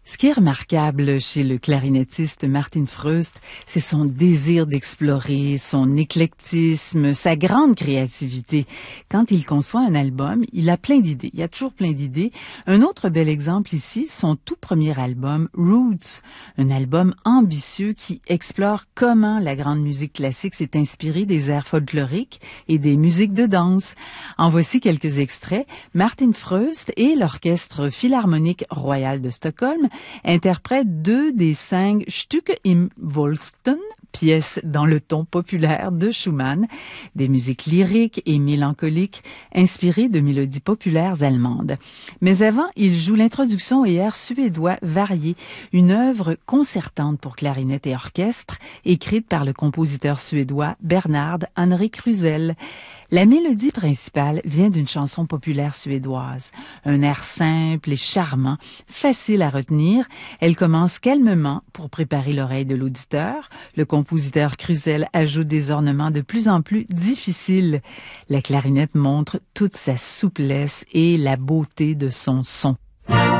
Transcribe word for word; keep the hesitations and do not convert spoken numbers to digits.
Ce qui est remarquable chez le clarinettiste Martin Freust, c'est son désir d'explorer, son éclectisme, sa grande créativité. Quand il conçoit un album, il a plein d'idées. Il y a toujours plein d'idées. Un autre bel exemple ici, son tout premier album, Roots, un album ambitieux qui explore comment la grande musique classique s'est inspirée des airs folkloriques et des musiques de danse. En voici quelques extraits. Martin Freust et l'Orchestre Philharmonique Royal de Stockholm interprète deux des cinq Stücke im Volkston, pièces dans le ton populaire de Schumann, des musiques lyriques et mélancoliques inspirées de mélodies populaires allemandes. Mais avant, il joue l'introduction et airs suédois variés, une œuvre concertante pour clarinette et orchestre, écrite par le compositeur suédois Bernard Henrik Rüsel. La mélodie principale vient d'une chanson populaire suédoise, un air simple et charmant, facile à retenir. Elle commence calmement pour préparer l'oreille de l'auditeur. Le compositeur Rüsel ajoute des ornements de plus en plus difficiles. La clarinette montre toute sa souplesse et la beauté de son son.